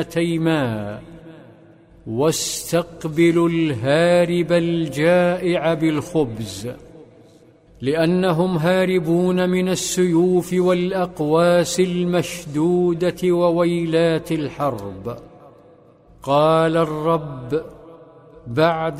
تيماء، واستقبلوا الهارب الجائع بالخبز، لأنهم هاربون من السيوف والأقواس المشدودة وويلات الحرب. قال الرب بعد